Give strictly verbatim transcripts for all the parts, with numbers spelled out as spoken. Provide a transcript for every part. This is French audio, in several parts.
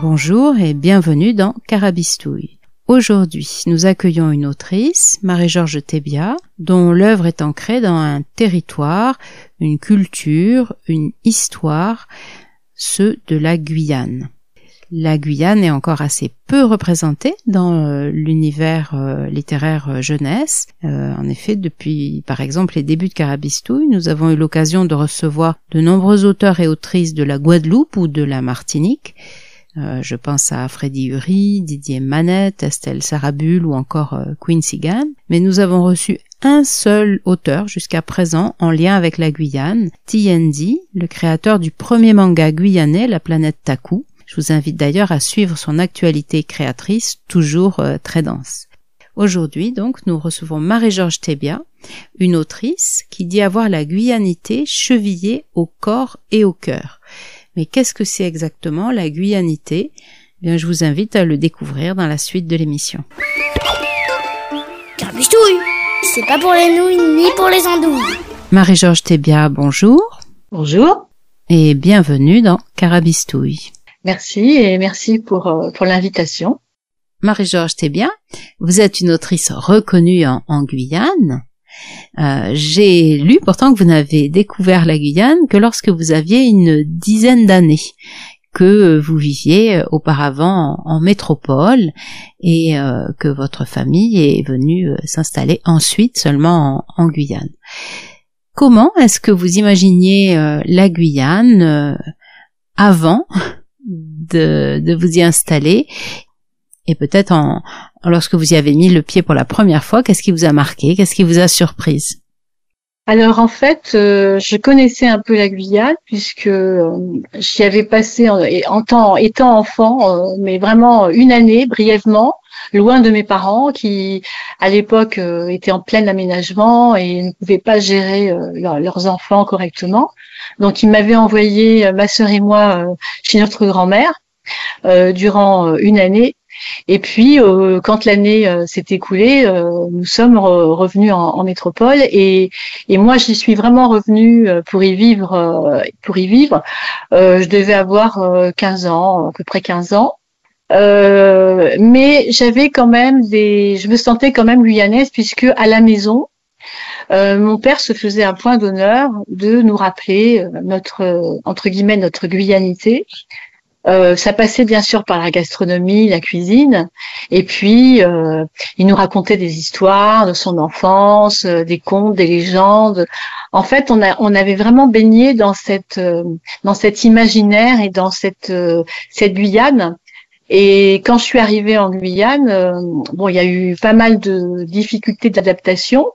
Bonjour et bienvenue dans Carabistouille. Aujourd'hui, nous accueillons une autrice, Marie-Georges Thébia, dont l'œuvre est ancrée dans un territoire, une culture, une histoire, ceux de la Guyane. La Guyane est encore assez peu représentée dans euh, l'univers euh, littéraire euh, jeunesse. Euh, en effet, depuis par exemple les débuts de Carabistouille, nous avons eu l'occasion de recevoir de nombreux auteurs et autrices de la Guadeloupe ou de la Martinique. Euh, je pense à Freddy Uri, Didier Manette, Estelle Sarabul ou encore euh, Quincy Gann. Mais nous avons reçu un seul auteur jusqu'à présent en lien avec la Guyane, T N D, le créateur du premier manga guyanais, La Planète Taku. Je vous invite d'ailleurs à suivre son actualité créatrice, toujours euh, très dense. Aujourd'hui, donc, nous recevons Marie-Georges Thébia, une autrice qui dit avoir la guyanité chevillée au corps et au cœur. Mais qu'est-ce que c'est exactement la guyanité ? Eh bien, je vous invite à le découvrir dans la suite de l'émission. Carabistouille, c'est pas pour les nouilles ni pour les andouilles. Marie-Georges Thébia, bonjour. Bonjour. Et bienvenue dans Carabistouille. Merci et merci pour, euh, pour l'invitation. Marie-Georges Thébia, vous êtes une autrice reconnue en, en Guyane. Euh, j'ai lu pourtant que vous n'avez découvert la Guyane que lorsque vous aviez une dizaine d'années, que vous viviez auparavant en, en métropole et euh, que votre famille est venue euh, s'installer ensuite seulement en, en Guyane. Comment est-ce que vous imaginiez euh, la Guyane euh, avant de, de vous y installer, et peut-être en, lorsque vous y avez mis le pied pour la première fois, qu'est-ce qui vous a marqué, qu'est-ce qui vous a surprise? Alors en fait, euh, je connaissais un peu la Guyane puisque euh, j'y avais passé en, en temps, étant enfant, euh, mais vraiment une année brièvement, loin de mes parents qui, à l'époque, euh, étaient en plein aménagement et ne pouvaient pas gérer euh, leur, leurs enfants correctement. Donc ils m'avaient envoyé, ma sœur et moi, euh, chez notre grand-mère euh, durant euh, une année. Et puis, euh, quand l'année euh, s'est écoulée, euh, nous sommes re- revenus en, en métropole et, et moi, j'y suis vraiment revenue euh, pour y vivre. Euh, pour y vivre, euh, je devais avoir euh, quinze ans, à peu près quinze ans. Euh, mais j'avais quand même des, je me sentais quand même guyanaise puisque à la maison, euh, mon père se faisait un point d'honneur de nous rappeler euh, notre euh, entre guillemets notre guyanité. Euh, ça passait bien sûr par la gastronomie, la cuisine, et puis euh, il nous racontait des histoires de son enfance, euh, des contes, des légendes. En fait, on a on avait vraiment baigné dans cette euh, dans cet imaginaire et dans cette euh, cette Guyane. Et quand je suis arrivée en Guyane, euh, bon, il y a eu pas mal de difficultés d'adaptation.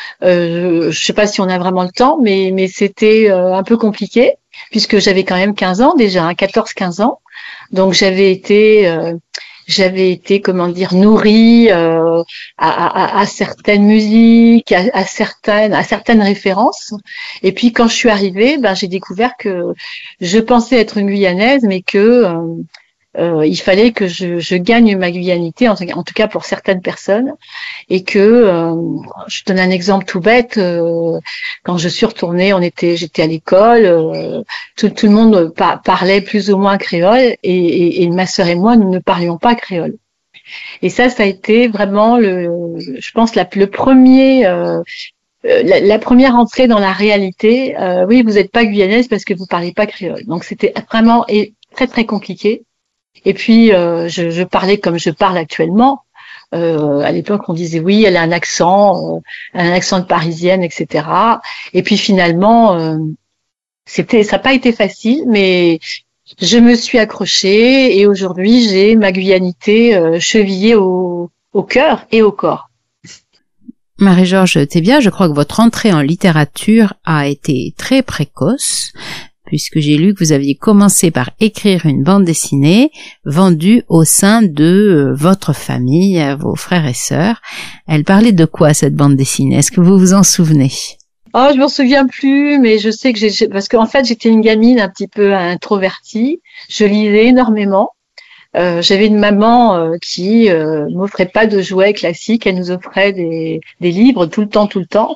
Euh, je sais pas si on a vraiment le temps, mais mais c'était euh, un peu compliqué puisque j'avais quand même quinze ans déjà, hein, quatorze quinze ans. Donc j'avais été euh, j'avais été comment dire nourrie euh, à, à, à certaines musiques, à, à certaines à certaines références. Et puis quand je suis arrivée, ben j'ai découvert que je pensais être une Guyanaise, mais que euh, Euh, il fallait que je, je gagne ma guyanité, en, en tout cas pour certaines personnes, et que euh, je donne un exemple tout bête. Euh, quand je suis retournée, on était, j'étais à l'école, euh, tout, tout le monde pa- parlait plus ou moins créole, et, et, et ma sœur et moi, nous ne parlions pas créole. Et ça, ça a été vraiment le, je pense, la, le premier. Euh, la, la première entrée dans la réalité. Euh, oui, vous n'êtes pas guyanaise parce que vous parlez pas créole. Donc c'était vraiment et très très compliqué. Et puis, euh, je, je parlais comme je parle actuellement. Euh, à l'époque, on disait oui, elle a un accent, euh, un accent de parisienne, et cetera. Et puis finalement, euh, c'était, ça n'a pas été facile, mais je me suis accrochée et aujourd'hui, j'ai ma guyanité euh, chevillée au, au cœur et au corps. Marie-Georges Thébia, je crois que votre entrée en littérature a été très précoce, puisque j'ai lu que vous aviez commencé par écrire une bande dessinée vendue au sein de votre famille, vos frères et sœurs. Elle parlait de quoi, cette bande dessinée? Est-ce que vous vous en souvenez? Oh, je m'en souviens plus, mais je sais que j'ai, parce qu'en fait, j'étais une gamine un petit peu introvertie. Je lisais énormément. Euh, j'avais une maman euh, qui euh, m'offrait pas de jouets classiques. Elle nous offrait des, des livres tout le temps, tout le temps.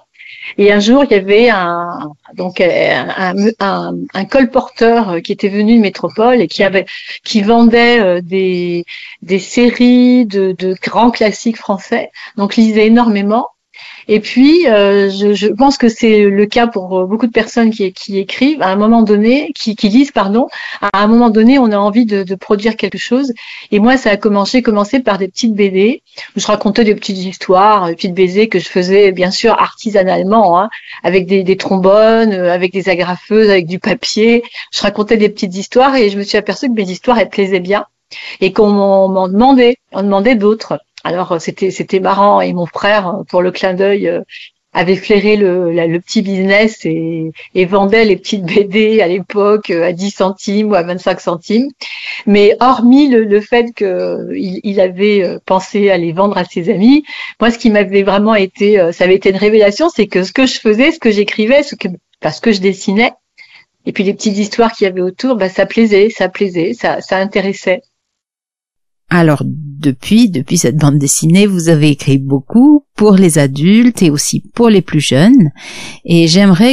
Et un jour, il y avait un donc un, un, un, un colporteur qui était venu de métropole et qui avait qui vendait des des séries de, de grands classiques français. Donc, il lisait énormément. Et puis, euh, je, je pense que c'est le cas pour beaucoup de personnes qui, qui écrivent. À un moment donné, qui, qui lisent, pardon. À un moment donné, on a envie de, de produire quelque chose. Et moi, ça a commencé, commencé par des petites B D où je racontais des petites histoires, des petites B D que je faisais bien sûr artisanalement, hein, avec des, des trombones, avec des agrafeuses, avec du papier. Je racontais des petites histoires et je me suis aperçue que mes histoires elles plaisaient bien et qu'on m'en, m'en demandait, on demandait d'autres. Alors c'était c'était marrant et mon frère, pour le clin d'œil, avait flairé le, la, le petit business et, et vendait les petites B D à l'époque à dix centimes ou à vingt-cinq centimes. Mais hormis le, le fait qu'il il avait pensé à les vendre à ses amis, moi ce qui m'avait vraiment été, ça avait été une révélation, c'est que ce que je faisais, ce que j'écrivais, ce que parce que je dessinais, et puis les petites histoires qu'il y avait autour, bah ça plaisait, ça plaisait, ça ça intéressait. Alors, depuis, depuis cette bande dessinée, vous avez écrit beaucoup pour les adultes et aussi pour les plus jeunes. Et j'aimerais